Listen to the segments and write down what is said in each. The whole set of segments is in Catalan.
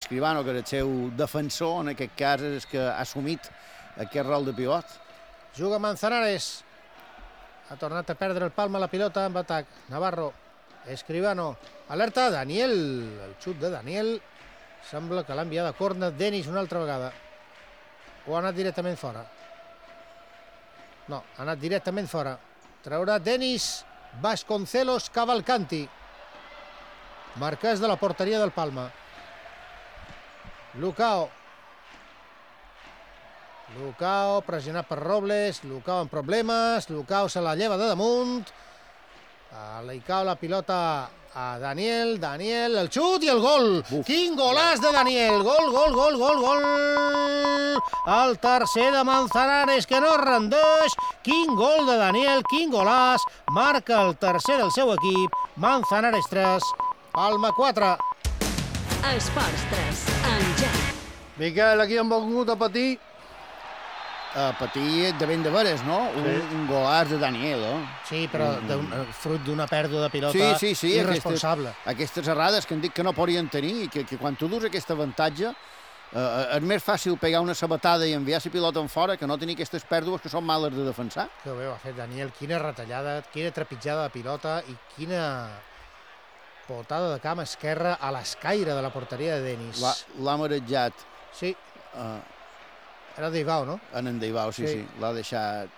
Escribano, que era el seu defensor, en aquest cas és que ha assumit aquest rol de pivot. Juga Manzanares. Ha tornat a perdre el Palma la pilota amb atac. Navarro, Escribano, alerta, Daniel. El xut de Daniel. Sembla que l'ha enviat a córner Denis una altra vegada. O ha anat directament fora? No, ha anat directament fora. Traurà Denis Vasconcelos Cavalcanti. Marquès de la porteria del Palma. Lucao, pressionat per Robles. Lucao amb problemes. Lucao se la lleva de damunt. Li cau la pilota a Daniel. Daniel, el xut i el gol. Quin golàs de Daniel. Gol. El tercer de Manzanares, que no rendeix. Quin gol de Daniel, quin golàs. Marca el tercer del seu equip. Manzanares 3, Palma 4. Esports 3, en Jan. Miquel, aquí hem volgut a patir. A patir de ben de veres, no? Un golàs de Daniel, Sí, però fruit d'una pèrdua de pilota sí, irresponsable. Aquestes errades que han dit que no podien tenir i que quan tu dus aquest avantatge és més fàcil pegar una sabatada i enviar la pilota en fora que no tenir aquestes pèrdues que són males de defensar. Que bé ho ha fet Daniel, quina retallada, quina trepitjada de pilota i quina potada de cama esquerra a l'escaire de la porteria de Denis. L'ha marejat. Sí. Era Deibao, no? En Deibao, sí. L'ha deixat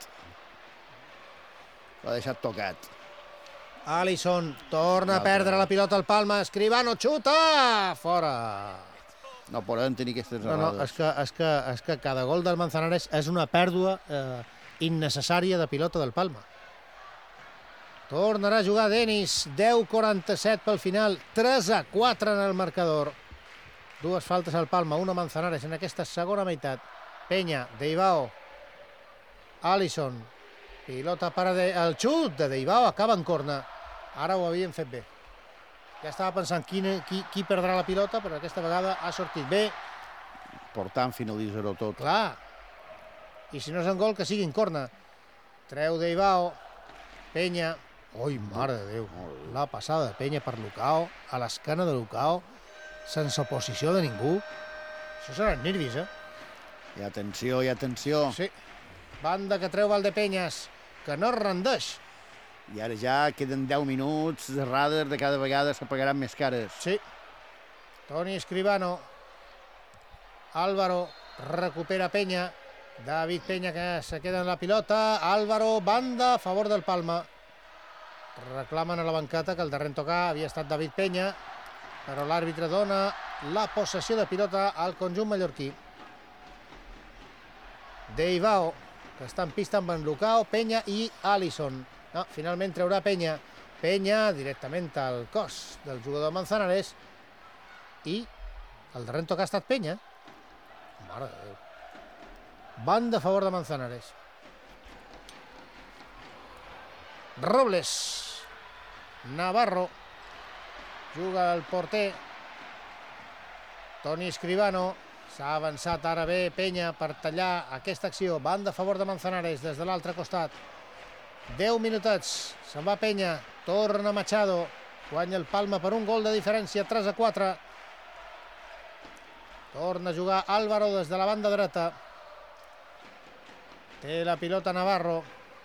tocat. Alisson torna a perdre la pilota al Palma. Escribano xuta! Fora! No poden tenir aquestes errades. No, és que cada gol del Manzanares és una pèrdua innecessària de pilota del Palma. Tornarà a jugar Denis. 10:47 pel final. 3-4 en el marcador. Dues faltes al Palma, una Manzanares en aquesta segona meitat. Peña, Deibao, Alisson, pilota para el xut de Deibao, acaba en corna. Ara ho havien fet bé. Ja estava pensant qui perdrà la pilota, però aquesta vegada ha sortit bé. Portant, finalitzar-ho tot. Clar. I si no és en gol, que sigui en corna. Treu Deibao, Peña. Ui, mare de Déu. La passada de Peña per Lucao, a l'esquena de Lucao, sense oposició de ningú. Això seran nervis, Hi ha tensió. Sí. Banda que treu Valdepeñas, que no rendeix. I ara ja queden 10 minuts, les errades de cada vegada se pagaran més cares. Sí. Toni Escribano. Álvaro recupera Peña. David Peña que se queda en la pilota. Álvaro, banda a favor del Palma. Reclamen a la banqueta que el darrer en tocar havia estat David Peña, però l'àrbitre dona la possessió de pilota al conjunt mallorquí. Deibao, que està en pista amb en Lucao, Peña i Alisson. No, finalment traurà Peña. Peña directament al cos del jugador Manzanares i el darrer en tocar ha estat Peña. Mare de Déu. Banda a favor de Manzanares. Robles. Navarro. Juga el porter. Toni Escribano. S'ha avançat ara bé Peña per tallar aquesta acció. Banda a favor de Manzanares des de l'altre costat. 10 minutets. Se'n va Peña. Torna Machado. Guanya el Palma per un gol de diferència. 3-4. Torna a jugar Álvaro des de la banda dreta. Té la pilota Navarro.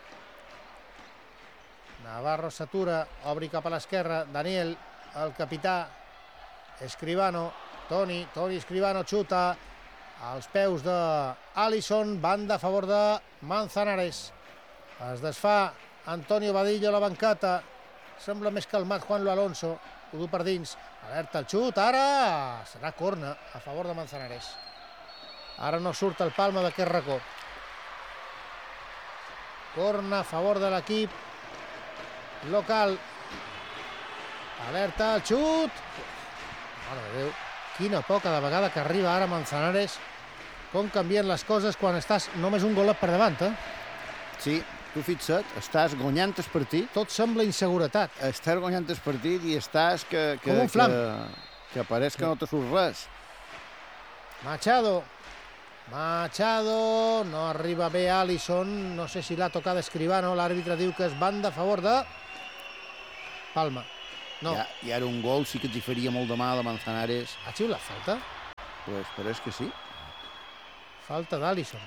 Navarro s'atura. Obri cap a l'esquerra. Daniel, el capità. Escribano. Toni Escribano xuta als peus d'Alisson, banda a favor de Manzanares. Es desfà Antonio Vadillo a la banqueta. Sembla més calmat Juanlo Alonso. Ho du per dins. Alerta el xut. Ara serà corna a favor de Manzanares. Ara no surt el Palma d'aquest racó. Corna a favor de l'equip local. Alerta el xut. Mare de Déu. Quina por cada vegada que arriba ara Manzanares. Com canvien les coses quan estàs només un golet per davant, Sí, tu fixa't, estàs guanyant el partit. Tot sembla inseguretat. Estàs guanyant el partit i estàs com un flam. Que pareix que no te surt res. Machado, no arriba bé Alisson. No sé si l'ha tocat Escribano. L'àrbitre diu que és banda a favor de Palma. No. I ara un gol sí que t'hi faria molt de mal a Manzanares. Ha xiulat falta? Pues pareix que sí. Falta d'Alisson.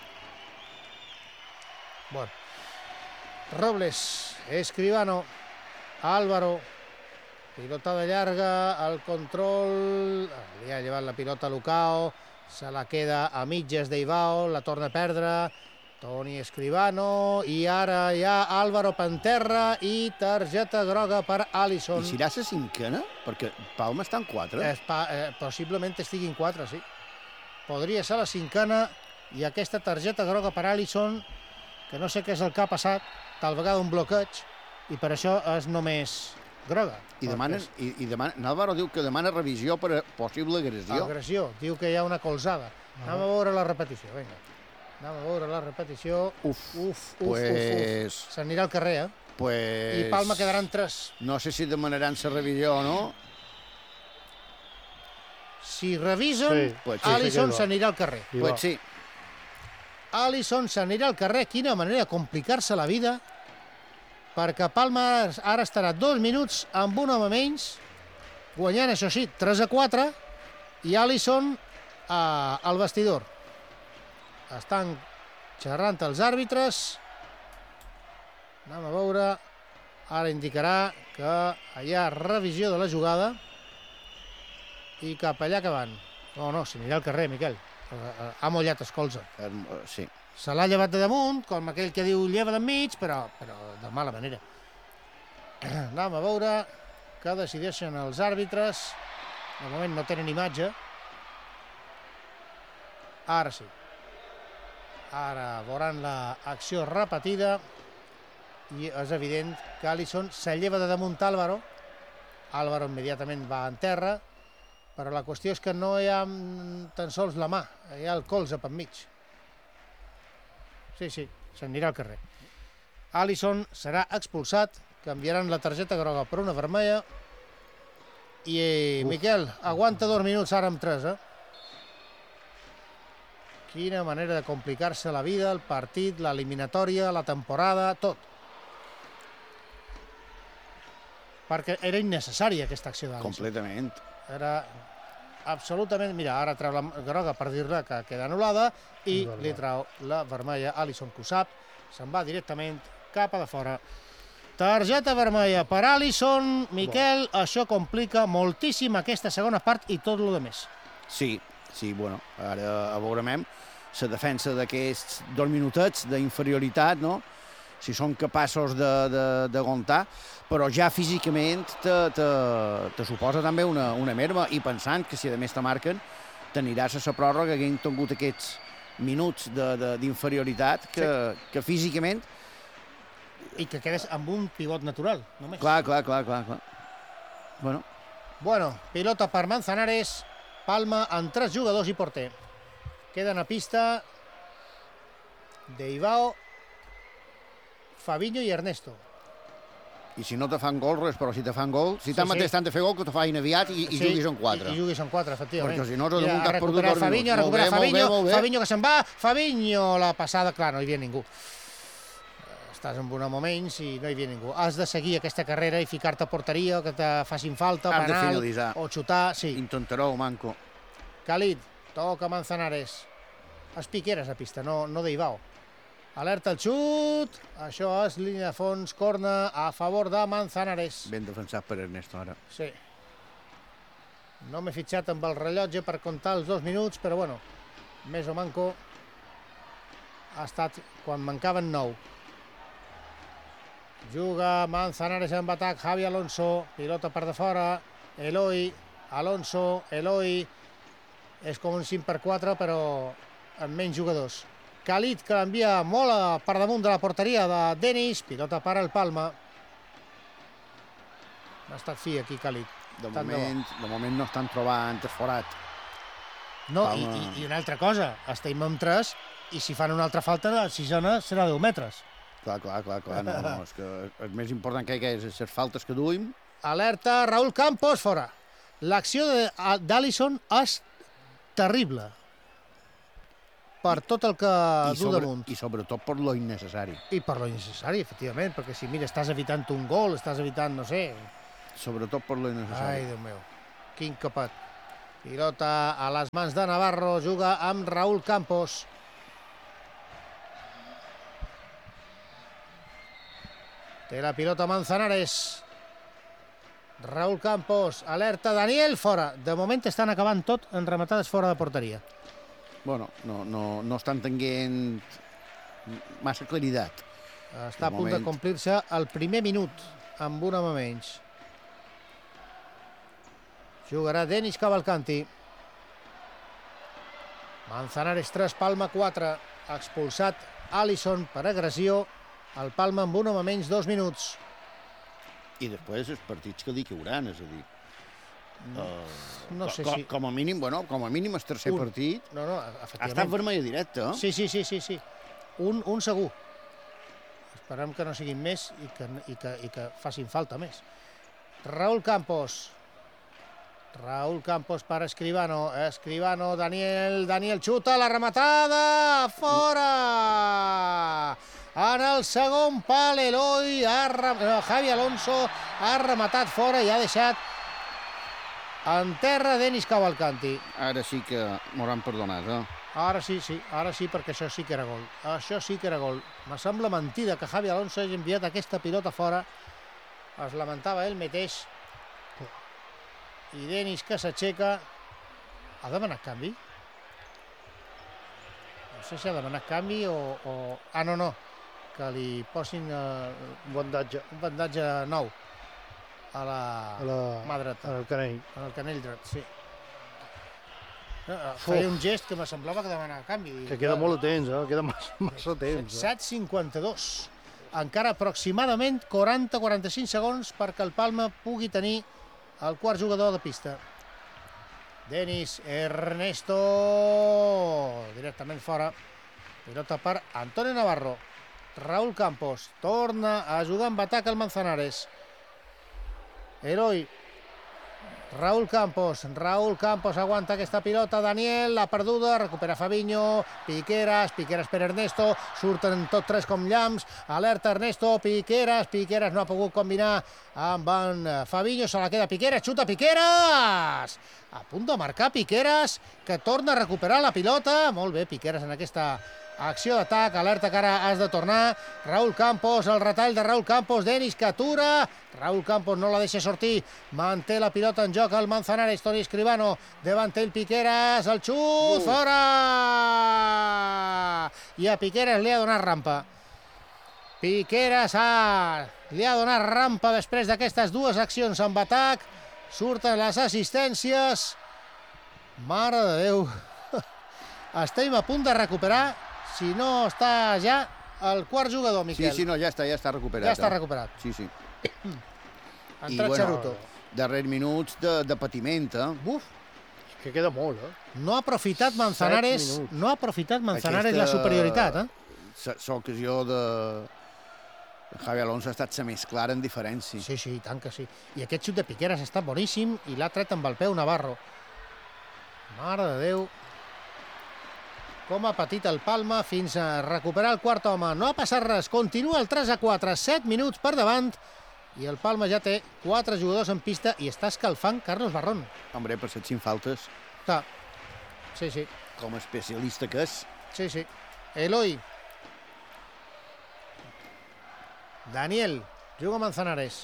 Bueno. Robles, Escribano, Álvaro, pilotada llarga, el control, li ha llevat la pilota a Lucao, se la queda a mitges d'Ivao, la torna a perdre, Toni Escribano, i ara hi ha Álvaro Panterra i targeta groga per Alisson. I serà la cinquena? Perquè Palma està en 4. Possiblement estigui en 4, sí. Podria ser la cinquena i aquesta targeta groga per Alisson, que no sé què és el que ha passat, tal vegada un bloqueig, i per això és només groga. I Álvaro diu que demana revisió per possible agressió. Agressió, diu que hi ha una colzada. Anem a veure la repetició, vinga. Anem a veure la repetició. Uf. S'anirà al carrer, I Palma quedaran 3. No sé si demanaran la revisió o no. Si revisen, Alisson s'anirà al carrer. Pues sí. Alisson s'anirà al carrer. Quina manera de complicar-se la vida, perquè Palma ara estarà 2 minuts amb un home menys, guanyant, això sí, 3-4, i Alisson al vestidor. Estan xerrant els àrbitres. Anem a veure. Ara indicarà que hi ha revisió de la jugada i cap allà que van. No, s'anirà al carrer, Miquel. Ha mullat el colze. Sí. Se l'ha llevat de damunt, com aquell que diu lleva d'enmig, però de mala manera. Anem a veure què decideixen els àrbitres. De moment no tenen imatge. Ara sí. Ara veuran l'acció repetida i és evident que Alisson se lleva de damunt Álvaro. Álvaro immediatament va en terra, però la qüestió és que no hi ha tan sols la mà, hi ha el colze per mig. Sí, s'anirà al carrer. Alisson serà expulsat, canviaran la targeta groga per una vermella i Miquel aguanta 2 minuts ara amb 3, Quina manera de complicar-se la vida, el partit, l'eliminatòria, la temporada, tot. Perquè era innecessària aquesta acció d'Alisson. Completament. Era absolutament... Mira, ara treu la groga per dir-la que queda anul·lada i li treu la vermella a Alisson, que ho sap. Se'n va directament cap a de fora. Targeta vermella per Alisson. Miquel, això complica moltíssim aquesta segona part i tot el més. Sí, bueno, ara veurem la defensa d'aquests 2 minutets d'inferioritat, no? Si són capaços d'aguantar, però ja físicament te suposa també una merma, i pensant que si a més te marquen, t'aniràs a la pròrroga que hem tingut aquests minuts d'inferioritat que físicament... I que quedes amb un pivot natural, només. Clar. Bueno, pilota per Manzanares, Palma amb 3 jugadors i porter. Queden a pista Deivao, Fabinho i Ernesto. I si no te fan gol, res, però si te fan gol, si tanmateix t'han de fer gol, que te facin aviat i juguis en 4. I juguis en 4, efectivament. Perquè si no, has damunt t'has perdut 2 minuts. Recupera Fabinho, Fabinho que se'n va, Fabinho, la passada, clar, no hi havia ningú. Estàs en un home menys i no hi havia ningú. Has de seguir aquesta carrera i ficar-te a porteria, o que te facin falta, penal, o xutar, sí. Intentaró, manco. Khalid, toca Manzanares. És Piqueras a pista, no Deivao. Alerta el xut, això és línia de fons, corna a favor de Manzanares. Ben defensat per Ernesto ara. Sí. No m'he fitxat amb el rellotge per comptar els 2 minuts, però bueno, més o manco ha estat quan mancaven 9. Juga Manzanares amb atac, Javi Alonso, pilota per de fora, Eloi, Alonso, Eloi, és com un 5x4 però amb menys jugadors. Khalid, que l'envia molt per damunt de la porteria de Denis, pilota per el Palma. Ha estat fi aquí Khalid. De moment no estan trobant forat. No, i una altra cosa, estem amb 3 i si fan una altra falta, la sisena serà 10 metres. Clar, no, és que el més important que és les faltes que duim. Alerta, Raúl Campos, fora. L'acció d'Alisson és terrible per tot el que du damunt. I sobretot per lo innecessari. I per lo innecessari, efectivament, perquè si mira, estàs evitant un gol, estàs evitant, no sé... Sobretot per lo innecessari. Ai, Déu meu, quin capat. Pilota a les mans de Navarro, juga amb Raúl Campos. Té la pilota Manzanares. Raúl Campos, alerta, Daniel, fora. De moment estan acabant tot en rematades fora de porteria. Bueno, no estan tenint massa claritat. Està a punt de complir-se el primer minut amb un home menys. Jugarà Denis Cavalcanti. Manzanares 3, Palma 4. Expulsat Alisson per agressió. El Palma amb un home menys, 2 minuts. I després els partits que li cauran, és a dir... No sé si... Com a mínim, el tercer partit... No, efectivament. Ha estat vermella directa, eh? Sí. Un segur. Esperem que no siguin més i que facin falta més. Raúl Campos. Raúl Campos per Escribano. Escribano, Daniel xuta, la rematada! Fora! En el segon pal, Eloi, Javi Alonso ha rematat fora i ha deixat en terra Denis Cavalcanti. Ara sí que m'hauran perdonat, eh? Ara sí, perquè això sí que era gol. Això sí que era gol. Me sembla mentida que Javi Alonso hagi enviat aquesta pilota fora. Es lamentava ell mateix. I Denis, que s'aixeca, ha demanat canvi? No sé si ha demanat canvi o... Ah, no, que li posin un bandatge nou a la mà dreta. En el canell. En el canell dret, sí. Feia un gest que me semblava que demanava canvi. Que queda molt temps, queda massa temps. 7:52. Encara aproximadament 40-45 segons perquè el Palma pugui tenir el quart jugador de pista. Denis Ernesto, directament fora. Pilota per Antonio Navarro. Raúl Campos torna a jugar amb atac al Manzanares. Eloi. Raúl Campos aguanta aquesta pilota, Daniel, la perduda, recupera Fabinho, Piqueras per Ernesto, surten tots tres com llamps, alerta Ernesto, Piqueras no ha pogut combinar amb en Fabinho, se la queda Piqueras, xuta Piqueras! A punt de marcar Piqueras, que torna a recuperar la pilota, molt bé Piqueras en aquesta acció d'atac, alerta que ara has de tornar, Raúl Campos, el retall de Raúl Campos, Denis que atura, Raúl Campos no la deixa sortir, manté la pilota en joc el Manzanares, Toni Escribano, davant ell Piqueras, el xut, fora! I a Piqueras li ha donat rampa. Piqueras li ha donat rampa després d'aquestes dues accions amb atac, surten les assistències, mare de Déu, estem a punt de recuperar, si no està ja el quart jugador, Miquel. Sí, no, ja està recuperat. Ja està recuperat. Sí. Ha entrat Charuto. Darrers minuts de patiment, eh? Buf! Que queda molt, No ha aprofitat Manzanares la superioritat, L'ocasió de Javi Alonso ha estat la més clara en diferència. Sí, i tant que sí. I aquest xut de Piqueras ha estat boníssim i l'ha tret amb el peu Navarro. Mare de Déu. Com ha patit el Palma fins a recuperar el quart home. No ha passat res, continua el 3-4, 7 minuts per davant i el Palma ja té 4 jugadors en pista i està escalfant Carlos Barrón. Hombre, per set 5 faltes. Clar, sí. Com a especialista que és. Sí. Eloi. Daniel, juga Manzanares.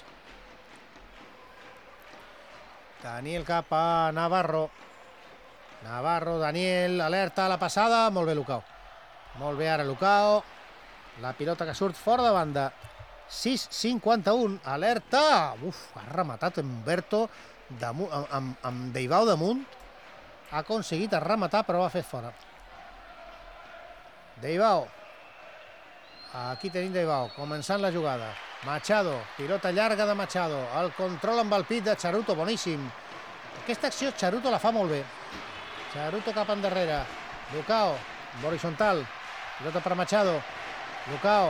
Daniel cap a Navarro. Daniel, alerta a la passada, molt bé Lucao. Molt bé ara Lucao. La pilota que surt fora de banda. 6:51, alerta. Ha rematat Humberto amb Deibao damunt. Ha aconseguit rematar però ho ha fet fora. Deibao. Aquí tenim Deibao, començant la jugada. Machado, pilota llarga de Machado. El control amb el pit de Charuto, boníssim. Aquesta acció Charuto la fa molt bé. Charuto cap endarrere. Lucao, horizontal. Pilota per Machado. Lucao.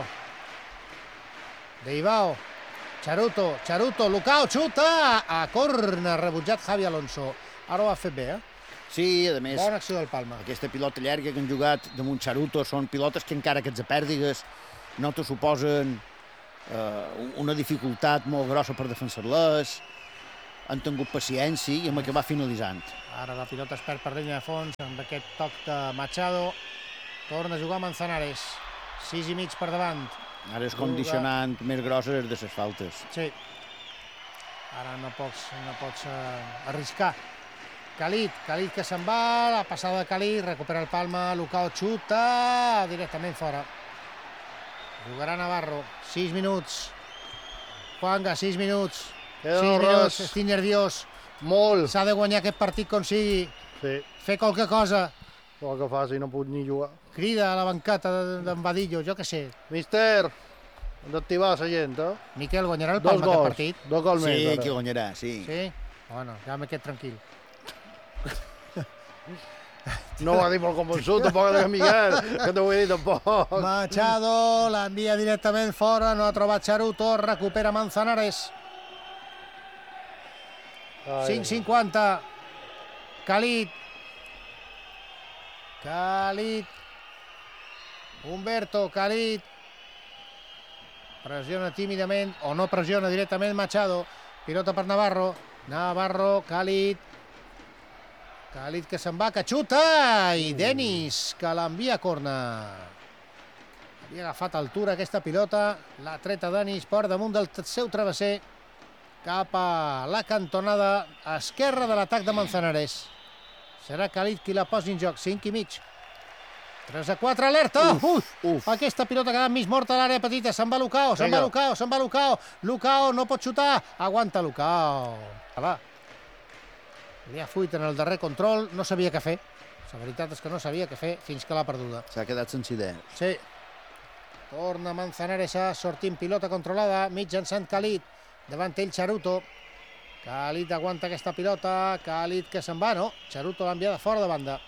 Deibao. Charuto. Lucao xuta. A córner, rebutjat Javi Alonso. Ara ho ha fet bé, Sí, a més... Bona acció del Palma. Aquesta pilota llarga que han jugat damunt Charuto són pilotes que encara que ets a pèrdues no te suposen una dificultat molt grossa per defensar-les. han tingut paciència i hem acabat finalitzant. Ara la pilota es perd per línia de fons amb aquest toc de Machado. Torna a jugar Manzanares. 6,5 per davant. Ara és condicionant més grosses és de les faltes. Sí. Ara no pots arriscar. Khalid que se'n va, la passada de Khalid, recupera el Palma, Lucao xuta directament fora. Jugarà Navarro, 6 minuts. Juanga, 6 minuts. 6 minuts, estic nerviós. Molt. S'ha de guanyar aquest partit com sigui. Sí. Fer qualque cosa. El que faci, no puc ni jugar. Crida a la banqueta d'en Vadillo, jo què sé. Mister, hem d'activar la gent, eh? Miquel, guanyarà el Palma aquest partit? 2 gols més, Sí, ara. que guanyarà, sí. Sí? Bueno, ja me quedo tranquil. No ho ha dit molt convençut, tampoc de Miguel, que t'ho vull dir tampoc. Machado l'envia directament fora, no ha trobat Charuto, recupera Manzanares. 5,50. Khalid. Humberto, Khalid. Pressiona tímidament, o no pressiona directament Machado. Pilota per Navarro. Khalid que se'n va, que xuta! I Denis, que l'envia a córner. Havia agafat altura aquesta pilota. L'ha treta Denis per damunt del seu travesser cap a la cantonada esquerra de l'atac de Manzanares. Serà Khalid qui la posi en joc. 5,5. 3-4, alerta! Aquesta pilota ha quedat mig morta a l'àrea petita. Se'n va Lucao. Lucao no pot xutar. Aguanta Lucao. Li ha fuit en el darrer control. No sabia què fer. La veritat és que no sabia què fer fins que l'ha perduda. S'ha quedat sense idea. Sí. Torna Manzanares a sortir en pilota controlada. Mitjançant Khalid. Davant ell Charuto. Khalid aguanta aquesta pilota. Khalid que se'n va, no? Charuto l'ha enviada fora de banda.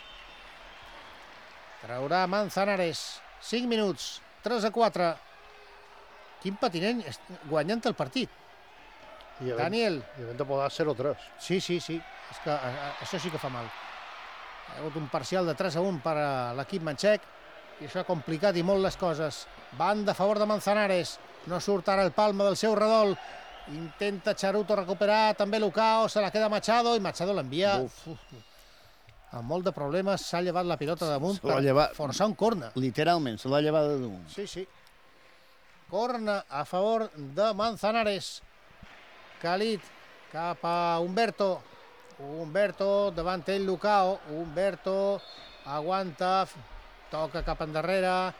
Traurà Manzanares. 5 minuts. 3-4. Quin patiment guanyant el partit. Daniel. I hem de poder 0-3. Sí. És que això sí que fa mal. Hi ha hagut un parcial de 3-1 per a l'equip manxec i això ha complicat i molt les coses. Banda a favor de Manzanares. No surt ara el Palma del seu redol. Intenta Charuto recuperar, també Lucao, se la queda Machado i Machado l'envia. Amb molt de problemes s'ha llevat la pilota damunt per forçar un córner. Literalment, se l'ha llevat de damunt. Sí. Córner a favor de Manzanares. Khalid cap a Humberto. Humberto davant ell Lucao. Humberto aguanta, toca cap endarrere.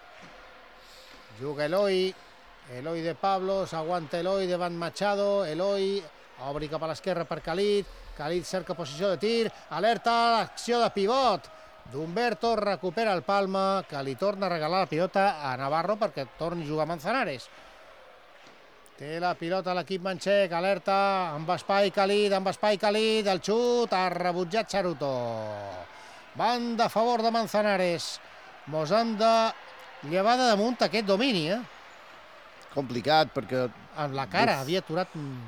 Juga Eloi. Eloi de Pablos, aguanta Eloi davant Machado. Eloi obri cap a l'esquerra per Khalid. Khalid cerca posició de tir. Alerta, l'acció de pivot d'Humberto. Recupera el Palma, que li torna a regalar la pilota a Navarro perquè torni a jugar Manzanares. Té la pilota l'equip manxec, alerta, amb espai Khalid, el xut, ha rebutjat Charuto. Banda a favor de Manzanares. Mos han de llevar de damunt aquest domini, Complicat, perquè... Amb la cara havia aturat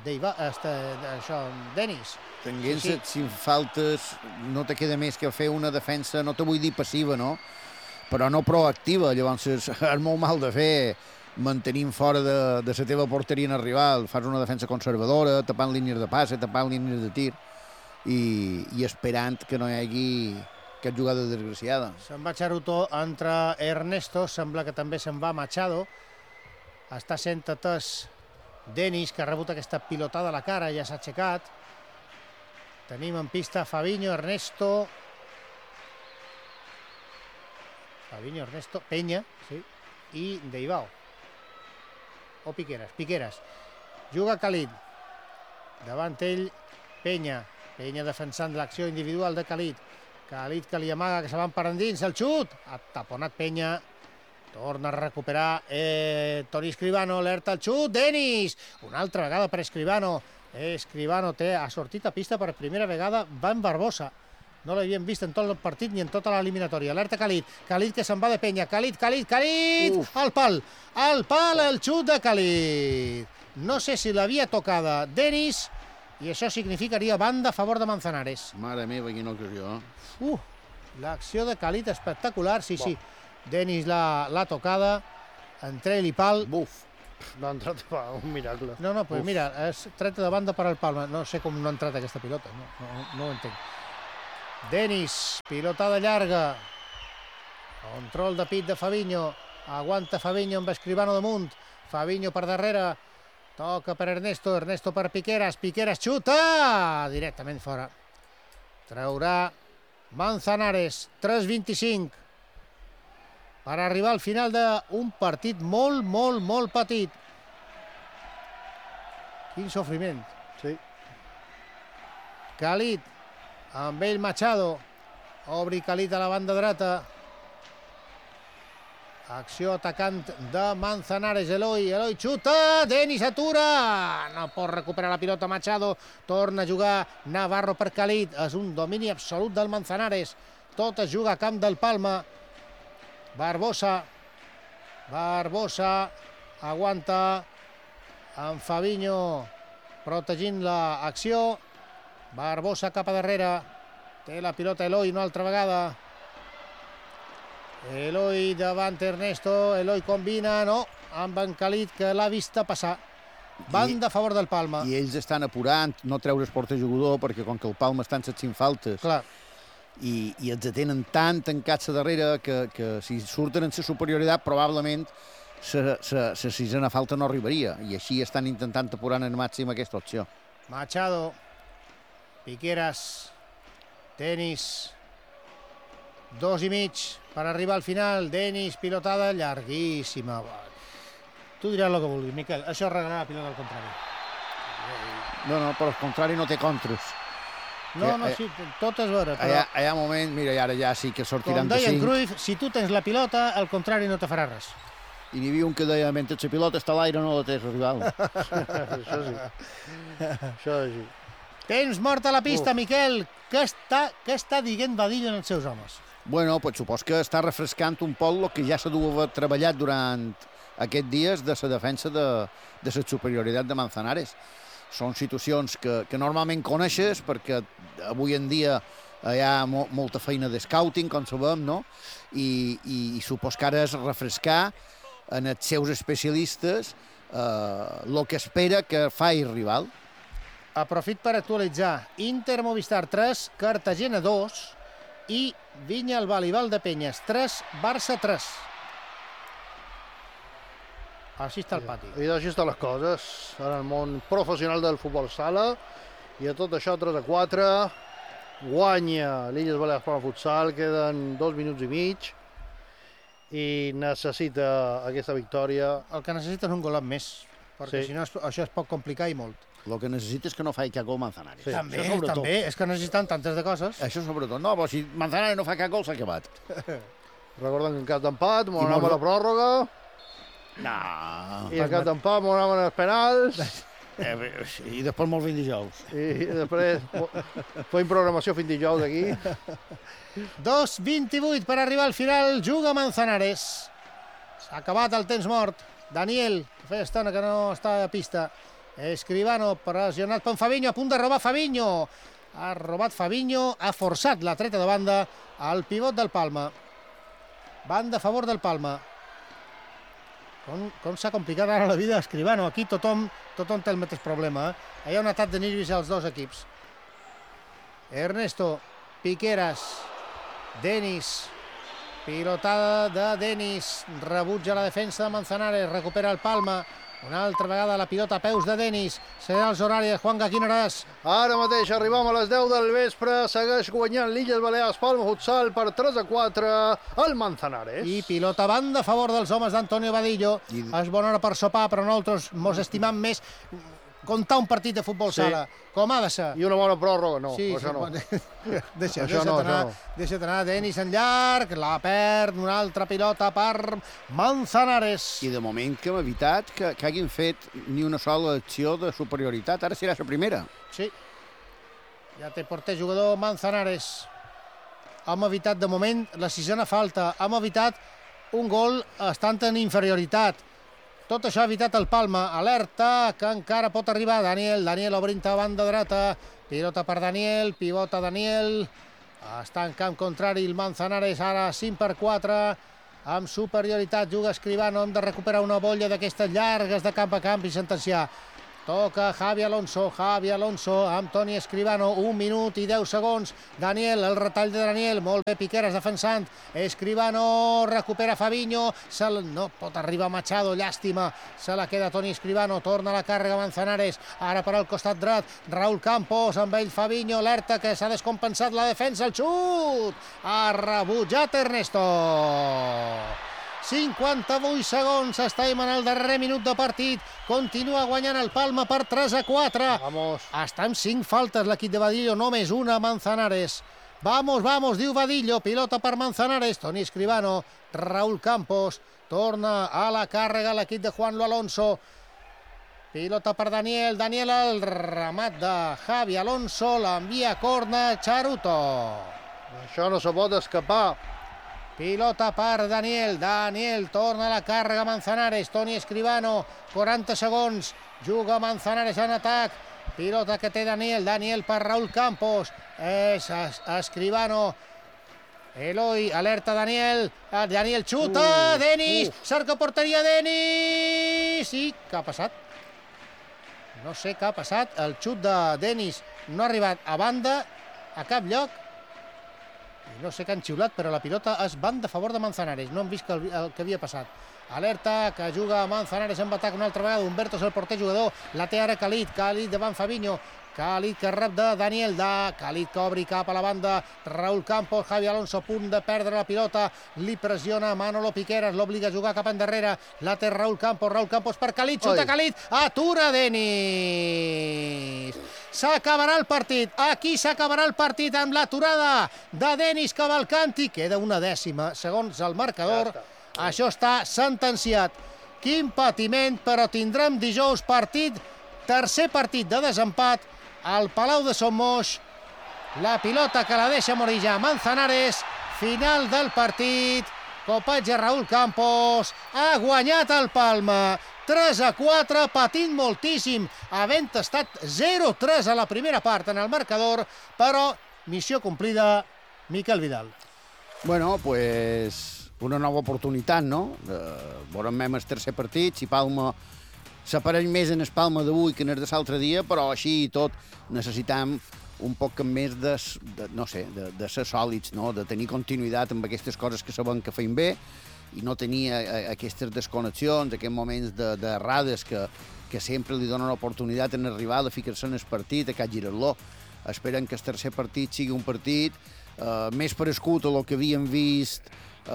Denis. Tenint-se sin faltes, no te queda més que fer una defensa, no te vull dir passiva, no? Però no proactiva, llavors és molt mal de fer mantenint fora de la teva porteria en el rival. Fas una defensa conservadora, tapant línies de passe, tapant línies de tir i esperant que no hi hagi cap jugada desgraciada. Se'n va Charuto, entra Ernesto, sembla que també se'n va Machado. Està sent atès Denis, que ha rebut aquesta pilotada a la cara, ja s'ha aixecat. Tenim en pista Fabinho, Ernesto, Peña, sí, i Deibao. O Piqueras. Juga Khalid. Davant ell, Peña defensant l'acció individual de Khalid. Khalid que li amaga, que se van per endins, el xut. Ha taponat Peña. Torna a recuperar Toni Escribano, alerta el xut, Denis! Una altra vegada per Escribano. Escribano ha sortit a pista per primera vegada, va en Barbosa. No l'havíem vist en tot el partit ni en tota l'eliminatòria. Alerta Khalid que se'n va de Peña. Khalid! Al pal, el xut de Khalid. No sé si l'havia tocada Denis i això significaria banda a favor de Manzanares. Mare meva, quina ocasió. L'acció de Khalid espectacular, sí. Denis l'ha tocada, entre ell i pal. No ha entrat, va, un miracle. No, pues mira, és treta de banda per al Palma. No sé com no ha entrat aquesta pilota, no ho entenc. Denis, pilotada llarga. Control de pit de Fabinho. Aguanta Fabinho amb Escribano damunt. Fabinho per darrere. Toca per Ernesto, Ernesto per Piqueras. Piqueras xuta! Directament fora. Traurà Manzanares, 3:25. Per arribar al final d'un partit molt, molt, molt petit. Quin sofriment. Sí. Khalid, amb ell Machado. Obri Khalid a la banda dreta. Acció atacant de Manzanares. Eloi xuta. Denis atura. No pot recuperar la pilota Machado. Torna a jugar Navarro per Khalid. És un domini absolut del Manzanares. Tot es juga a camp del Palma. Barbosa aguanta amb Fabinho protegint l'acció. Barbosa cap a darrere. Té la pilota Eloi una altra vegada. Eloi davant Ernesto. Eloi combina, no, amb en Khalid, que l'ha vista passar. Banda a favor del Palma. I ells estan apurant, no treure el porter-jugador, perquè com que el Palma estan 700 faltes, Clar. i els tenen tan tancats a darrere que si surten en la superioritat probablement la sisena falta no arribaria, i així estan intentant apurar al màxim aquesta opció. Machado, Piqueras, Denis, 2,5 per arribar al final. Denis, pilotada llarguíssima. Tu diràs el que vulguis, Miquel, això regalarà la pilota al contrari. No, però al contrari no té contres. No, sí, tot és vera, però... Hi ha moment, mira, i ara ja sí que sortiran com de deia en 5. Cruyff, si tu tens la pilota, al contrari no te farà res. I n'hi havia un que deia, mentre la pilota està a l'aire no la té el rival. Això sí. Això sí. Temps mort a la pista, Miquel. Què està dient Badillo en els seus homes? Bueno, pues supos que està refrescant un poc el que ja s'ha treballat durant aquests dies de la defensa de la superioritat de Manzanares. Són situacions que normalment coneixes, perquè avui en dia hi ha molta feina de scouting, com sabem, no? I supos que ara és refrescar en els seus especialistes el que espera que faci el rival. Aprofit per actualitzar. Inter Movistar 3, Cartagena 2 i Vinya el Valibal de Penyes 3, Barça 3. Així està el pati. I així estan les coses en el món professional del futbol sala. I a tot això 3-4 guanya l'Illes Balears Palma Futsal, queden 2 minuts i mig i necessita aquesta victòria. El que necessita és un golat més, perquè Sí. si no això es pot complicar i molt. El que necessita és que no faci cap gol Manzanares. Sí. També, això sobretot. també, és que necessiten tantes de coses. Això sobretot. No, però si Manzanares no fa cap gol s'ha acabat. Recorden que en cas d'empat, I anàvem a la pròrroga, No. i en cas d'empat anàvem als penals, I després molt ben dijous. i després fem programació fins dijous d'aquí. 2:28 per arribar al final, juga Manzanares. S'ha acabat el temps mort. Daniel, que feia estona que no està a pista. Escribano, pressionat per Fabinho, a punt de robar Fabinho. Ha robat Fabinho, ha forçat la treta de banda al pivot del Palma. Banda a favor del Palma. Com s'ha complicat ara la vida Escribano. Aquí tothom té el mateix problema. Hi ha un atac de nervis als dos equips. Ernesto, Piqueras, Denis, pilotada de Denis, rebutja la defensa de Manzanares, recupera el Palma, una altra vegada la pilota a peus de Denis, serà els horaris, Juanca, quina hora és? Ara mateix arribam a les 10 del vespre, segueix guanyant l'Illes Balears Palma Futsal per 3-4 al Manzanares. I pilota a banda a favor dels homes d'Antonio Badillo. És bona hora per sopar, però nosaltres mos estimam més comptar un partit de futbol sala, com ha de ser. I una bona pròrroga, no, Sí, això no. Deixa't anar, Denis en llarg, la perd, una altra pilota per Manzanares. I de moment que hem evitat que hagin fet ni una sola acció de superioritat. Ara serà la primera. Sí, ja té porter jugador Manzanares. Hem evitat de moment la sisena falta, hem evitat un gol estant en inferioritat. Tot això ha evitat el Palma. Alerta, que encara pot arribar Daniel obrint a banda dreta. Pilota per Daniel, pivota Daniel. Està en camp contrari el Manzanares, ara 5-4. amb superioritat, juga Escribano, hem de recuperar una bolla d'aquestes llargues de camp a camp i sentenciar. Toca Javi Alonso amb Toni Escribano, 1 minut i 10 segons. Daniel, el retall de Daniel, molt bé Piqueras defensant. Escribano, recupera Fabinho, no pot arribar Machado, llàstima. Se la queda Toni Escribano, torna la càrrega Manzanares, ara per al costat dret, Raúl Campos, amb ell Fabinho, alerta que s'ha descompensat la defensa, el xut! Ha rebutjat Ernesto. 58 segons, estem en el darrer minut de partit, continua guanyant el Palma per 3-4. Vamos. Està amb 5 faltes l'equip de Vadillo, només una Manzanares. Vamos, diu Vadillo, pilota per Manzanares, Toni Escribano, Raúl Campos, torna a la càrrega l'equip de Juanlo Alonso. Pilota per Daniel, el remat de Javi Alonso, l'envia a corna Charuto. Això no se pot escapar. Pilota per Daniel, torna a la càrrega Manzanares, Toni Escribano, 40 segons, juga Manzanares en atac, pilota que té Daniel per Raúl Campos, és Escribano, Eloi, alerta Daniel xuta, Denis, cerca porteria Denis, i què ha passat? No sé què ha passat, el xut de Denis no ha arribat a banda, a cap lloc, no sé què han xiulat, però la pilota es banda a favor de Manzanares. No hem vist el que havia passat. Alerta, que juga Manzanares en atac una altra vegada. Humberto és el porter jugador. La té ara Khalid davant Fabinho. Khalid que rep de Daniel, Khalid que obri cap a la banda, Raúl Campos, Javi Alonso a punt de perdre la pilota, li pressiona Manolo Piqueras, l'obliga a jugar cap endarrere, la té Raúl Campos per Khalid, xuta Khalid, atura Denis! S'acabarà el partit, aquí s'acabarà el partit amb l'aturada de Denis Cavalcanti, queda una dècima, segons el marcador, això està sentenciat. Quin patiment, però tindrem dijous partit, tercer partit de desempat, al Palau de Son Moix, la pilota que la deixa morir ja Manzanares, final del partit, copatge Raúl Campos, ha guanyat el Palma, 3-4, patint moltíssim, havent estat 0-3 a la primera part en el marcador, però missió complida, Miquel Vidal. Bueno, pues una nova oportunitat, no? Veurem el tercer partit, si Palma s'apareix més en el Palma d'avui que en el de l'altre dia, però així i tot necessitam un poc més de ser sòlids, no? De tenir continuïtat amb aquestes coses que sabem que feim bé i no tenir aquestes desconnexions, aquests moments d'errades que sempre li donen l'oportunitat en arribar a ficar-se en el partit, a girar-lo. Esperen que el tercer partit sigui un partit més parescut a el que havíem vist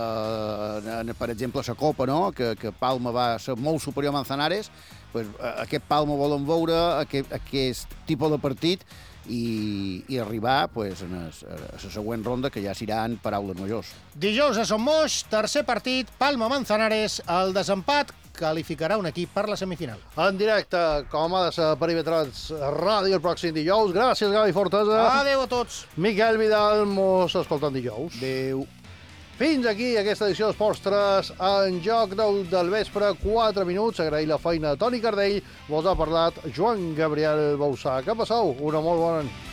per exemple, la Copa, no? Que Palma va ser molt superior a Manzanares, pues, aquest Palma volen veure aquest tipus de partit i arribar pues, a la següent ronda, que ja seran paraules majors. Dijous a Son Moix, tercer partit, Palma-Manzanares, el desempat qualificarà un equip per la semifinal. En directe, com ha de ser Perimetrats Ràdio el pròxim dijous. Gràcies, Gavi Fortesa. Adéu a tots. Miquel Vidal, mos escoltant dijous. Adéu. Fins aquí aquesta edició d'Esports 3, en joc del vespre, 4 minuts. Agrair la feina de Toni Cardell. Vos ha parlat Joan Gabriel Bausà. Que passeu? Una molt bona nit.